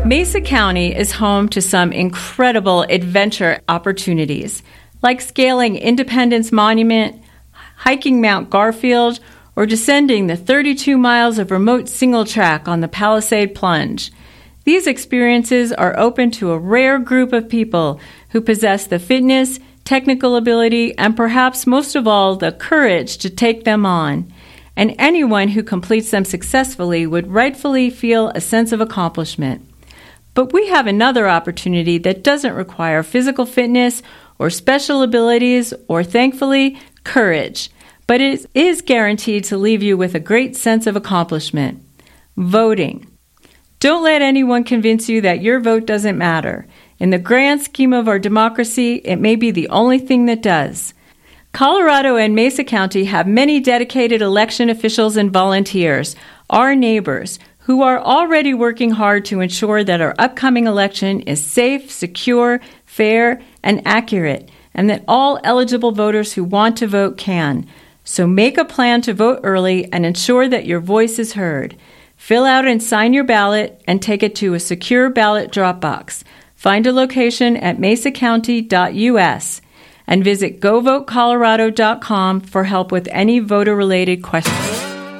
Mesa County is home to some incredible adventure opportunities, like scaling Independence Monument, hiking Mount Garfield, or descending the 32 miles of remote single track on the Palisade Plunge. These experiences are open to a rare group of people who possess the fitness, technical ability, and perhaps most of all, the courage to take them on. And anyone who completes them successfully would rightfully feel a sense of accomplishment. But we have another opportunity that doesn't require physical fitness or special abilities or, thankfully, courage, but it is guaranteed to leave you with a great sense of accomplishment. Voting. Don't let anyone convince you that your vote doesn't matter. In the grand scheme of our democracy, it may be the only thing that does. Colorado and Mesa County have many dedicated election officials and volunteers, our neighbors, who are already working hard to ensure that our upcoming election is safe, secure, fair, and accurate, and that all eligible voters who want to vote can. So make a plan to vote early and ensure that your voice is heard. Fill out and sign your ballot and take it to a secure ballot drop box. Find a location at mesacounty.us and visit govotecolorado.com for help with any voter-related questions.